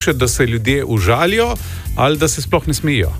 hujše, da se ljudje užalijo ali da se sploh ne smejijo?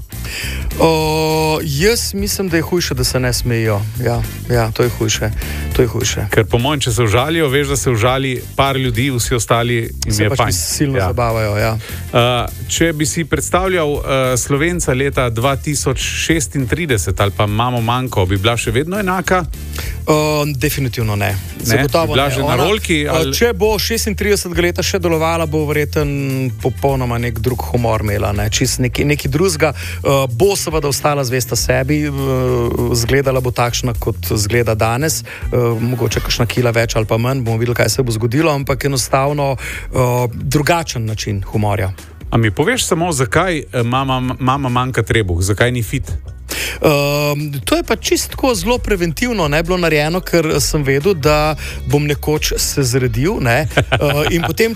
Jaz mislim, da je hujše, da se ne smejijo. Ja, to je hujše. Ker po mojem, če se užalijo, veš, da se užali par ljudi, vsi ostali jim se je pač fajn. silno zabavajo, ja. Če bi si predstavljal Slovenca leta 2036 ali pa Mamo Manko, bi bila še vedno enaka? Definitivno ne. Zagotovo ne. Že na rolki, ali... Če bo 36 leta še delovala, bo verjetno popolnoma nek drug humor imela, čist neki drugega. Bo seveda ostala zvesta sebi, zgledala bo takšna, kot zgleda danes, mogoče kakšna kila več ali pa manj, bomo videli, kaj se bo zgodilo, ampak enostavno drugačen način humorja. A mi poveš samo, zakaj mama manjka trebuh, zakaj ni fit? To je pa čisto zelo preventivno bilo narejeno, ker sem vedel, da bom nekoč se zredil, in potem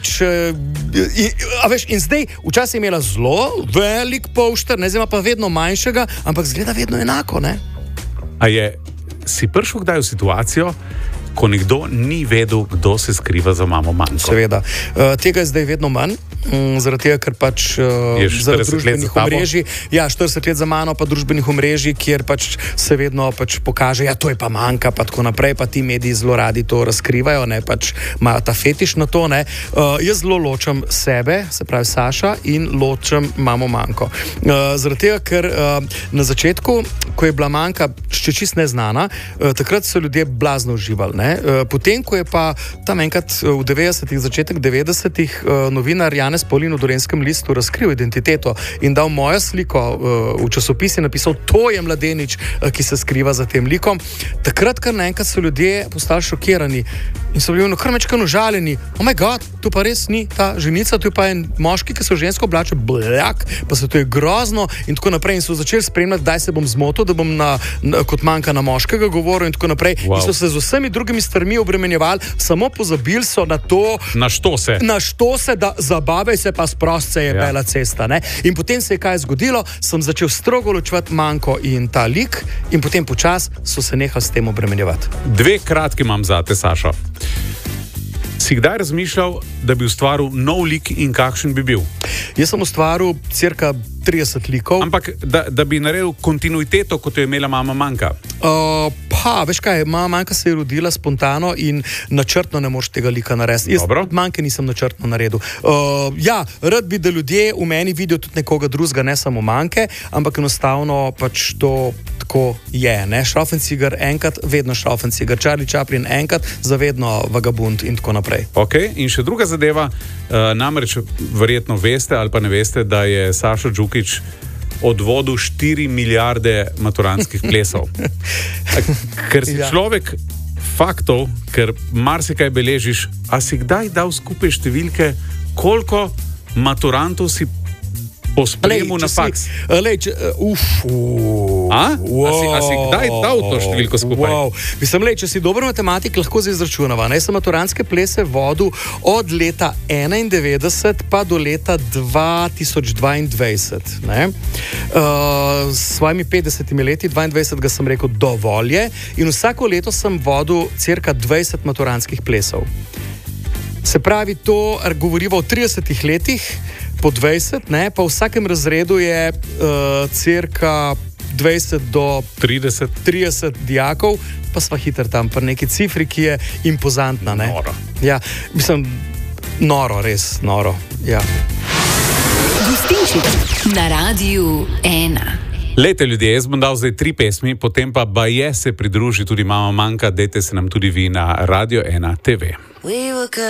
in zdaj včasih je imela zelo velik polšter, zdaj ima pa vedno manjšega, ampak zgleda vedno enako, A si prišel kdaj v situacijo, ko nekdo ni vedel, kdo se skriva za Mamo Manko? Seveda. Tega je zdaj vedno manj, zaradi tega, ker pač zaradi družbenih omrežij. Ja, 40 let za mano, pa družbenih omrežij, kjer pač se vedno pokaže, to je pa Manka, pa tako naprej, pa ti mediji zelo radi to razkrivajo, pač imajo ta fetiš na to, Jaz zelo ločem sebe, se pravi Saša, in ločem Mamo Manko. Zaradi tega, ker na začetku, ko je bila Manka še čist neznana, takrat so ljudje blazno uživali, Potem, ko je pa tam enkrat v 90-ih, začetek 90-ih novinar Janez Paulin v Dolenjskem listu razkril identiteto in dal mojo sliko v časopis in napisal, to je mladenič, ki se skriva za tem likom. Takrat, kar naenkrat so ljudje postali šokirani in so bili kar mečkano užaljeni. Oh my god, to pa res ni ta ženica, to je pa en moški, ki se v žensko oblače, bljak, pa se to je grozno in tako naprej. In so začeli spremljati, kdaj se bom zmotil, da bom kot Manka na moškega govoril in tako naprej. Wow. In so se z vsemi drugimi stvarmi obremenjevali, samo pozabili so na to, na što se, da zabavaj se pa sprost se je bela cesta. In potem se je kaj zgodilo, sem začel strogo ločevati Manko in ta lik in potem počas so se nehali s tem obremenjevati. Dve kratki imam zate, Sašo. Si kdaj razmišljal, da bi ustvaril nov lik in kakšen bi bil? Jaz sem ustvaril cirka 30 likov. Ampak da bi naredil kontinuiteto, kot jo je imela Mama Manka? Veš kaj, Mama Manka se je rodila spontano in načrtno ne moreš tega lika narediti. Jaz Manke nisem načrtno naredil. Rad bi, da ljudje v meni vidijo tudi nekoga drugega, ne samo Manke, ampak enostavno pač to tako je. Šrauffenciger enkrat, vedno Šrauffenciger. Charlie Chaplin enkrat, zavedno Vagabund in tako naprej. Ok, in še druga zadeva, namreč verjetno veste ali pa ne veste, da je Sašo Džukić odvodil 4 milijarde maturantskih plesov. Ker si človek faktov, ker marsikaj beležiš, a si kdaj dal skupaj številke, koliko maturantov si po spremu na faks? A si kdaj dal to številko skupaj? Mislim, če si dober matematik, lahko se izračunava. Jaz sem maturantske plese vodil od leta 1991 pa do leta 2022. S svojimi 50 leti, 22 sem rekel dovolj je, in vsako leto sem vodil cirka 20 maturantskih plesov. Se pravi, to govoriva o 30 letih, po 20, pa v vsakem razredu je cirka 20 do 30 dijakov, pa sva hiter tam, pa neki cifri, ki je impozantna. Noro. Ja, mislim, noro, res noro. Ja. Gostinček na Radiu 1. Lejte ljudje, jaz bom dal zdaj 3 pesmi, potem pa baje se pridruži tudi Mama Manka, dajte se nam tudi vi na Radio 1 TV.